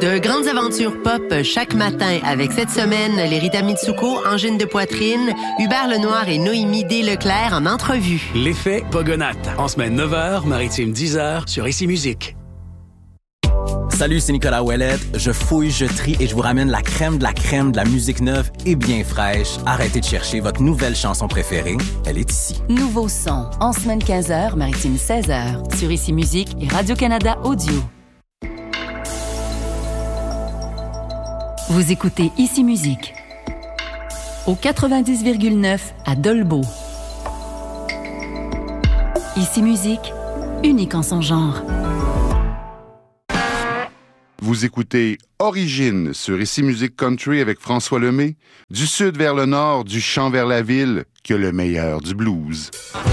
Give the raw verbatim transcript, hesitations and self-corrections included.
De grandes aventures pop chaque matin avec cette semaine les Rita Mitsuko, Angine de Poitrine, Hubert Lenoir et Noémie D. Leclerc en entrevue. L'effet Pogonate, en semaine neuf heures, maritime dix heures sur Ici Musique. Salut, c'est Nicolas Ouellette. Je fouille, je trie et je vous ramène la crème de la crème de la musique neuve et bien fraîche. Arrêtez de chercher votre nouvelle chanson préférée. Elle est ici. Nouveau son, en semaine quinze heures, maritime seize heures, sur Ici Musique et Radio-Canada Audio. Vous écoutez Ici Musique au quatre-vingt-dix virgule neuf à Dolbeau. Ici Musique, unique en son genre. Vous écoutez Origine sur Ici Musique Country avec François Lemay. Du sud vers le nord, du chant vers la ville, que le meilleur du blues.